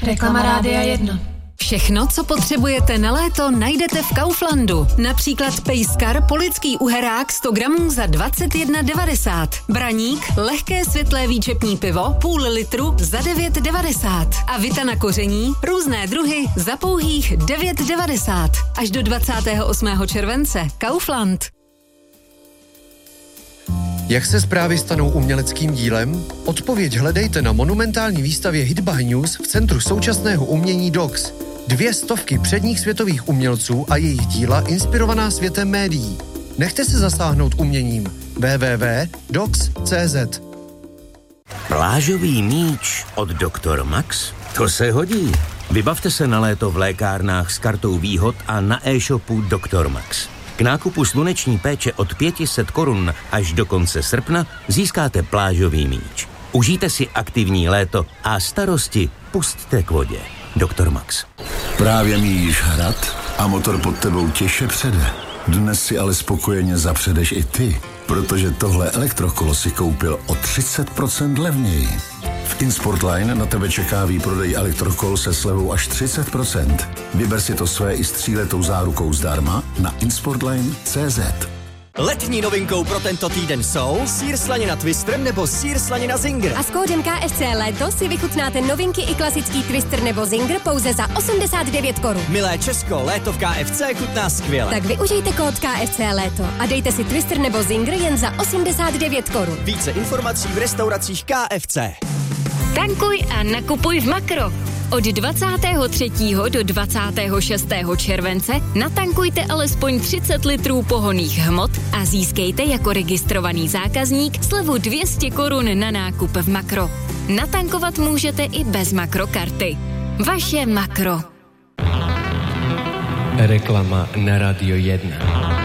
Reklama Rádia 1. Všechno, co potřebujete na léto, najdete v Kauflandu. Například pejskar polický uherák 100 gramů za 21,90. Braník, lehké světlé výčepní pivo, půl litru za 9,90. A vita na koření, různé druhy za pouhých 9,90. Až do 28. července. Kaufland. Jak se zprávy stanou uměleckým dílem? Odpověď hledejte na monumentální výstavě Hitbah News v Centru současného umění DOX. 200 předních světových umělců a jejich díla inspirovaná světem médií. Nechte se zasáhnout uměním. www.dox.cz. Plážový míč od Dr. Max? To se hodí. Vybavte se na léto v lékárnách s kartou výhod a na e-shopu Dr. Max. K nákupu sluneční péče od 500 korun až do konce srpna získáte plážový míč. Užijte si aktivní léto a starosti pusťte k vodě. Dr. Max. Právě míjíš hrad a motor pod tebou těžce přede. Dnes si ale spokojeně zapředeš i ty, protože tohle elektrokolo si koupil o 30% levněji. V InSportline na tebe čeká výprodej elektrokol se slevou až 30%. Vyber si to své i s 3letou zárukou zdarma na InSportline.cz. Letní novinkou pro tento týden jsou sýr slanina Twister nebo sýr slanina Zinger. A s kódem KFC Léto si vychutnáte novinky i klasický Twister nebo Zinger pouze za 89 korun. Milé Česko, léto v KFC chutná skvěle. Tak využijte kód KFC Léto a dejte si Twister nebo Zinger jen za 89 korun. Více informací v restauracích KFC. Tankuj a nakupuj v Makro. Od 23. do 26. července natankujte alespoň 30 litrů pohonných hmot a získejte jako registrovaný zákazník slevu 200 korun na nákup v Makro. Natankovat můžete i bez Makrokarty. Vaše Makro. Reklama na Radio 1.